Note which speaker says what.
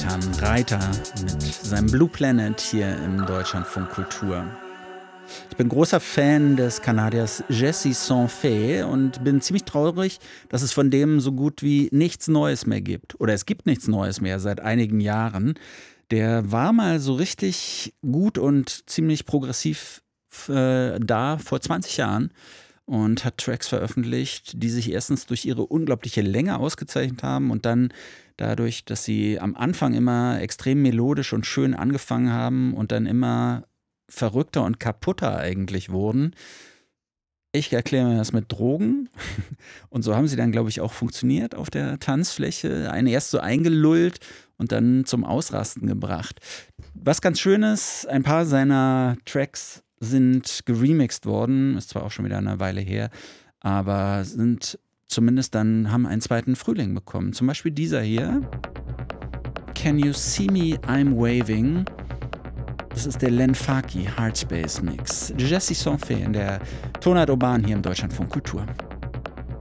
Speaker 1: Jonathan Reiter mit seinem Blue Planet hier im Deutschlandfunk Kultur. Ich bin großer Fan des Kanadiers Jesse Saint-Fé und bin ziemlich traurig, dass es von dem so gut wie nichts Neues mehr gibt. Oder es gibt nichts Neues mehr seit einigen Jahren. Der war mal so richtig gut und ziemlich progressiv da vor 20 Jahren und hat Tracks veröffentlicht, die sich erstens durch ihre unglaubliche Länge ausgezeichnet haben und dann dadurch, dass sie am Anfang immer extrem melodisch und schön angefangen haben und dann immer verrückter und kaputter eigentlich wurden. Ich erkläre mir das mit Drogen. Und so haben sie dann, glaube ich, auch funktioniert auf der Tanzfläche. Einen erst so eingelullt und dann zum Ausrasten gebracht. Was ganz schön ist, ein paar seiner Tracks sind geremixed worden. Ist zwar auch schon wieder eine Weile her, aber sind zumindest dann, haben einen zweiten Frühling bekommen. Zum Beispiel dieser hier. Can You See Me, I'm Waving. Das ist der Len Faki Hardspace Mix. Jesse Saint-Fé in der Tonart Urban hier im Deutschlandfunk Kultur.